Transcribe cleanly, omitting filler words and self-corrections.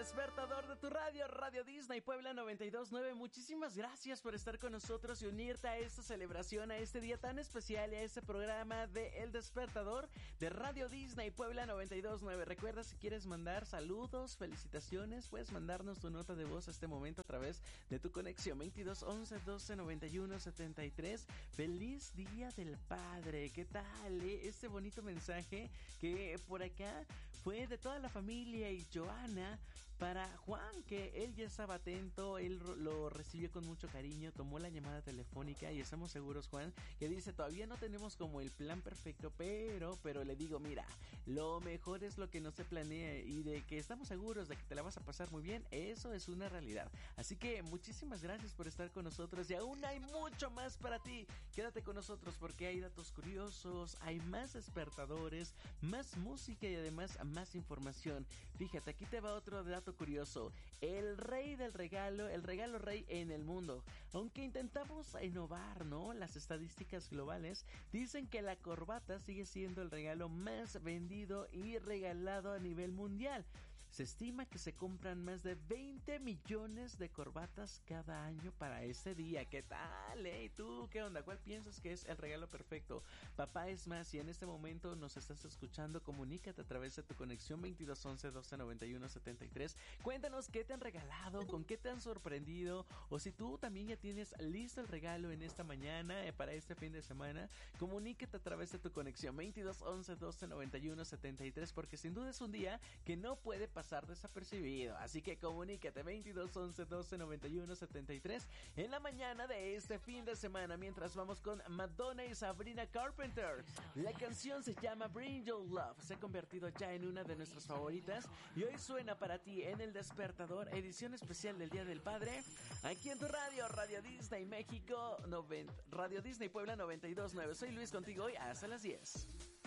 despertador de tu radio, Radio Disney Puebla 92.9. Muchísimas gracias por estar con nosotros y unirte a esta celebración, a este día tan especial y a este programa de El Despertador de Radio Disney Puebla 92.9. Recuerda, si quieres mandar saludos, felicitaciones, puedes mandarnos tu nota de voz a este momento a través de tu conexión 22 11 12 91 73. Feliz Día del Padre. ¿Qué tal, este bonito mensaje que por acá fue de toda la familia y Joana para Juan, que él ya estaba atento, él lo recibió con mucho cariño, tomó la llamada telefónica y estamos seguros, Juan, que dice, todavía no tenemos como el plan perfecto, pero le digo, mira, lo mejor es lo que no se planea y de que estamos seguros de que te la vas a pasar muy bien, eso es una realidad. Así que muchísimas gracias por estar con nosotros y aún hay mucho más para ti. Quédate con nosotros porque hay datos curiosos, hay más despertadores, más música y además más información. Fíjate, aquí te va otro dato curioso. El rey del regalo, el regalo rey en el mundo. Aunque intentamos innovar, ¿no? Las estadísticas globales dicen que la corbata sigue siendo el regalo más vendido y regalado a nivel mundial. Se estima que se compran más de 20 millones de corbatas cada año para ese día. ¿Qué tal, ¿Y tú qué onda? ¿Cuál piensas que es el regalo perfecto? Papá, es más, si en este momento nos estás escuchando, comunícate a través de tu conexión 22 11 12 91 73. Cuéntanos qué te han regalado, con qué te han sorprendido, o si tú también ya tienes listo el regalo en esta mañana, para este fin de semana. Comunícate a través de tu conexión 22 11 12 91 73, porque sin duda es un día que no puede pasar desapercibido, así que comunícate 22 11 12 91 73 en la mañana de este fin de semana, mientras vamos con Madonna y Sabrina Carpenter. La canción se llama Bring Your Love, se ha convertido ya en una de nuestras favoritas y hoy suena para ti en El Despertador, edición especial del Día del Padre, aquí en tu radio, Radio Disney México 90, Radio Disney Puebla 92.9. Soy Luis contigo hoy hasta las 10.